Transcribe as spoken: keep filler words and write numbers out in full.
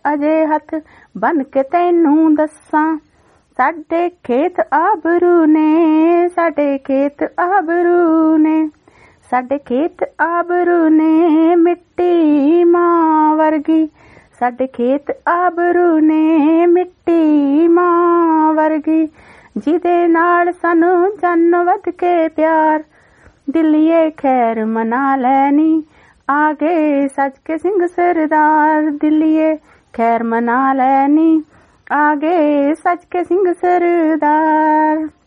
अजे हथ बन के तैनू दस्सां साडे खेत आबरू ने, साडे खेत आबरू ने, साडे खेत आबरू ने, मिट्टी मां वर्गी, साडे खेत आबरू ने, मिट्टी मां वर्गी, जिदे नाल सानू जन वध के प्यार, दिलिए खैर मना लैनी, आगे सज के सिंह सरदार, दिलिए खैर मना लैनी, आगे सज के सिंह सरदार।